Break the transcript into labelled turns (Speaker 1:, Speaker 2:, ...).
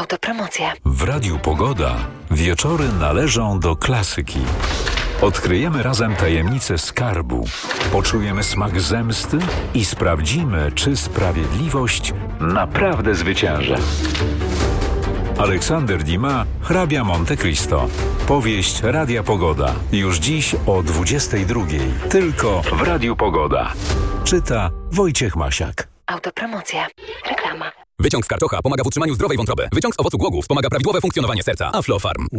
Speaker 1: Autopromocja.
Speaker 2: W Radiu Pogoda wieczory należą do klasyki. Odkryjemy razem tajemnicę skarbu, poczujemy smak zemsty i sprawdzimy, czy sprawiedliwość naprawdę zwycięży. Aleksander Dumas, Hrabia Monte Cristo. Powieść Radia Pogoda. Już dziś o 22:00. Tylko w Radiu Pogoda. Czyta Wojciech Masiak.
Speaker 1: Autopromocja. Reklama.
Speaker 3: Wyciąg z karczocha pomaga w utrzymaniu zdrowej wątroby. Wyciąg z owocu głogów wspomaga prawidłowe funkcjonowanie serca. Aflofarm.